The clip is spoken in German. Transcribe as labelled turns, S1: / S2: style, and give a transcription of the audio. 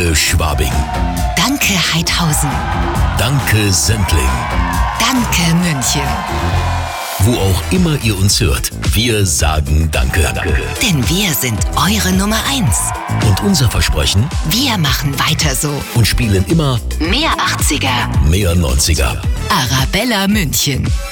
S1: Danke Schwabing.
S2: Danke Heidhausen.
S1: Danke Sendling.
S2: Danke München.
S1: Wo auch immer ihr uns hört, wir sagen Danke.
S2: Denn wir sind eure Nummer 1.
S1: Und unser Versprechen?
S2: Wir machen weiter so.
S1: Und spielen immer
S2: mehr 80er,
S1: mehr 90er.
S2: Arabella München.